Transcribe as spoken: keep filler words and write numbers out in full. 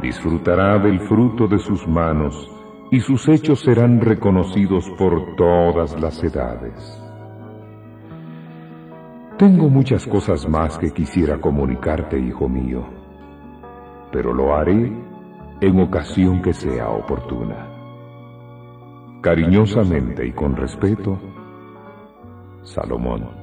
disfrutará del fruto de sus manos, y sus hechos serán reconocidos por todas las edades. Tengo muchas cosas más que quisiera comunicarte, hijo mío, pero lo haré en ocasión que sea oportuna. Cariñosamente y con respeto, Salomón.